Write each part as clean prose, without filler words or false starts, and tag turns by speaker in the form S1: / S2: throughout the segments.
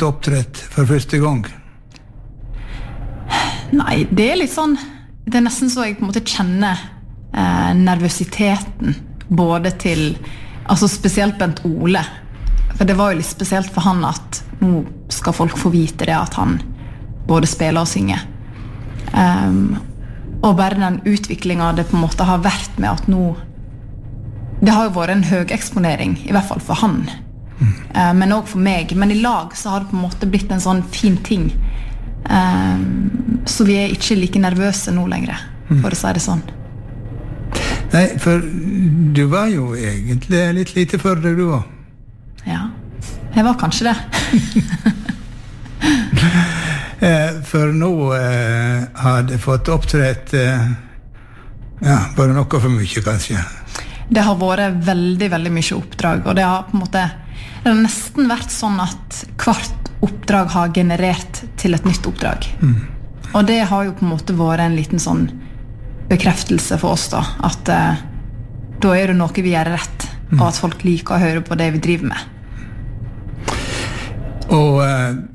S1: fått opptrett for første gang?
S2: Nei, det litt sånn, det nesten så jeg på en måte kjenner nervøsiteten, både til, altså spesielt Bent Ole, for det var jo litt spesielt for han at nå skal folk få vite det at han både spiller og synger. Og bare den utviklingen det på en måte har vært med at nå, det har jo vært en høy eksponering, i hvert fall for han, men også for meg, men i lag så har det på en måte blitt en sånn fin ting, så vi ikke like nervøse nå lenger, for å si det sånn.
S1: Nei, for du var jo egentlig litt lite før det du var.
S2: Ja, jeg var kanskje det.
S1: For nå hadde jeg fått opptrett, bare noe for mye kanskje.
S2: Det har vært veldig, veldig mye oppdrag, og det har på en måte, det har nesten vært sånn at hvert oppdrag har generert til et nytt oppdrag. Og det har jo på en måte vært en liten sånn bekreftelse for oss da, at da det noe vi gjør rett, og at folk liker å høre på det vi driver med.
S1: Og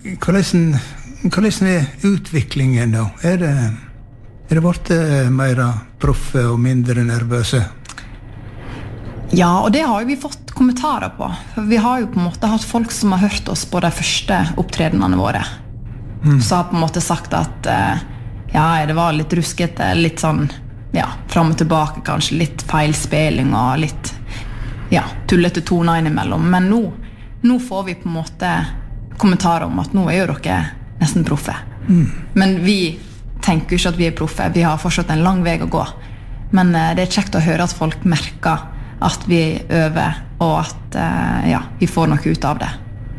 S1: hvordan utviklingen da? Det vært mer proffe og mindre nervøse?
S2: Ja, og det har jo vi fått kommentarer på. For vi har jo på en måte hatt folk som har hørt oss på de første opptredenene våre. Så har på en måte sagt at det var litt ruskete, litt sånn, frem og tilbake kanskje, litt feilspilling og litt, tullete toner innimellom. Men nå får vi på en måte kommentarer om at nå jo dere nesten proffe. Men vi tenker jo ikke at vi proffe, vi har fortsatt en lang vei å gå. Men det kjekt å høre at folk merker at vi øver, og at vi får noe ut av det.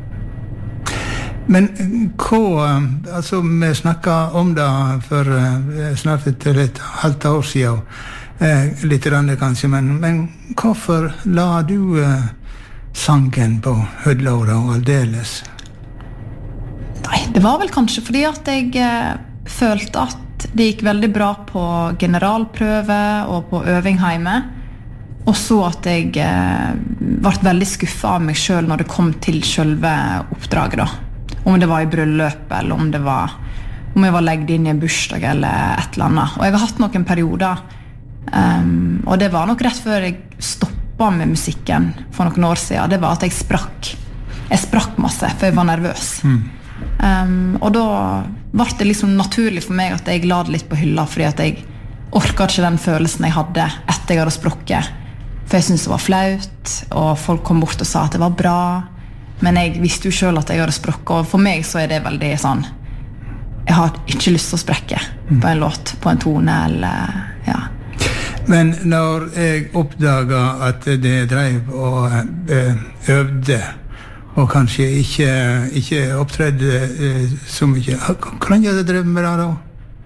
S2: Men altså vi snakket om det for snart et halvt år siden, litt rande kanskje, men hvorfor la du sangen på hødlåret og aldeles? Nei, det var vel kanskje fordi at jeg følte at det gikk veldig bra på generalprøve og på øving hjemme, og så at jeg ble veldig skuffet av meg selv når det kom til selve oppdraget da. Om det var i bryllup, eller om jeg var legget inn i en bursdag eller et eller annet. Og jeg har hatt noen perioder, og det var nok rett før jeg stoppet med musikken for noen år siden. Det var at jeg sprakk. Jeg sprakk masse, for jeg var nervøs. Og da var det liksom naturlig for meg at jeg la det litt på hylla, fordi at jeg orket ikke den følelsen jeg hadde etter jeg hadde sprukket. For jeg syntes det var flaut, og folk kom bort og sa at det var bra. Men jeg visste jo selv at jeg hadde sprukket, og for meg så det veldig sånn, jeg har ikke lyst til å sprekke på en låt, på en tone, eller,
S1: Men når jeg oppdaget at det drev og øvde, og kanskje ikke opptredde så mye, hvordan gjør det drev med det da?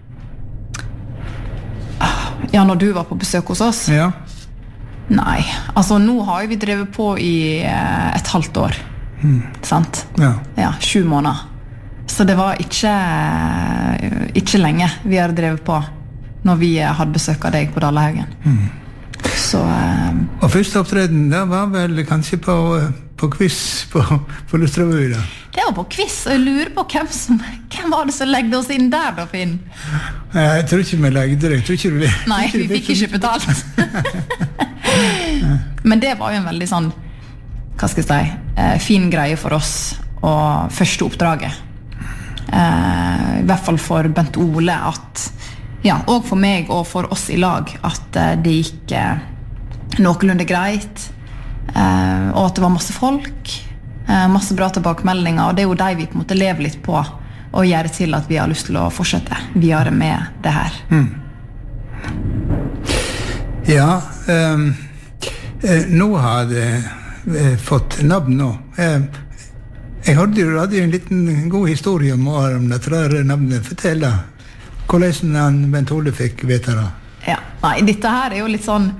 S2: Ja, når du var på besøk hos oss?
S1: Ja.
S2: Nei, altså nå har vi drevet på i et halvt år. Sant? Ja, 7 måneder. Så det var ikke lenge vi hadde drevet på når vi hadde besøk av deg på Dalahaugen. Så,
S1: og første opptreden da var vel kanskje på quiz på Lustrabu da?
S2: Det var på quiz, og jeg lurer på hvem var det som legde oss inn der da, Finn?
S1: Jeg tror ikke vi legde det, jeg tror ikke det.
S2: Nei, vi fikk ikke betalt. Men det var jo en veldig sånn, hva skal jeg si, fin greie for oss og første oppdraget. I hvert fall for Bent Ole at, og for meg og for oss i lag, at det gikk noenlunde greit, og at det var masse folk, masse bra tilbakemeldinger, og det jo de vi på en måte lever litt på og gjør det til at vi har lyst til å fortsette videre med det her.
S1: Ja, nå har det fått navn nå. Jeg hadde jo en liten god historie om dette der navnet. Fortell da, hvordan Bent Ole fikk vite det?
S2: Ja, nei, dette her jo litt sånn,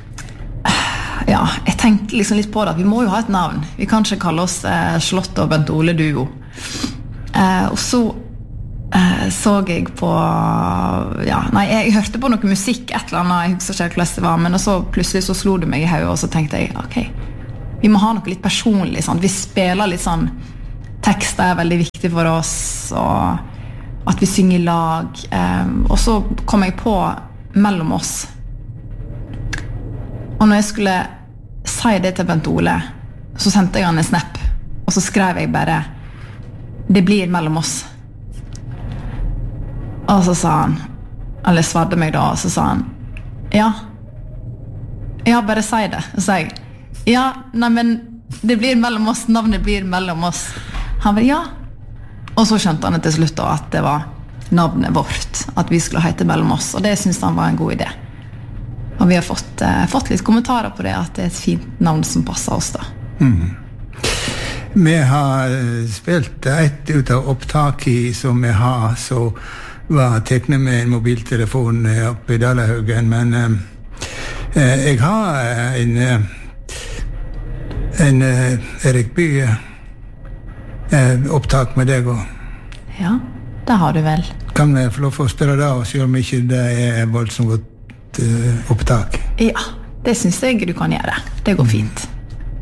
S2: jeg tenkte liksom litt på det, at vi må jo ha et navn. Vi kan ikke kalle oss Slott og Bent Ole duo. Og så så jeg på, jeg hørte på noe musikk, et eller annet, jeg husker ikke hvordan det var, men så plutselig så slo det meg i hodet, og så tenkte jeg, ok, vi må ha noe litt personlig, sånn. Vi spiller litt sånn
S3: tekster veldig viktig for oss, og at vi synger i lag. Og så kom jeg på mellom oss. Og når jeg skulle si det til Bent Ole, så sendte jeg han en snap, og så skrev jeg bare «Det blir mellom oss». Og så sa han, eller svarte meg da, og så sa han «Ja, bare si det». Og så sa jeg «Ja, nei, men det blir mellom oss, navnet blir mellom oss». Han var «Ja». Og så skjønte han til slutt da, at det var navnet vårt, at vi skulle hete mellom oss, og det synes han var en god idé. Og vi har fått litt kommentarer på det, at det et fint navn som passer oss da.
S2: Vi har spilt et ut av opptaket som vi har, så var teknet med en mobiltelefon oppe I Dalahaugen, men jeg har en Erik Bye opptak med deg også.
S3: Ja, det har du vel.
S2: Kan vi få lov å spille det av, selv om ikke det voldsomt godt opptak?
S3: Ja, det synes jeg du kan gjøre. Det går fint.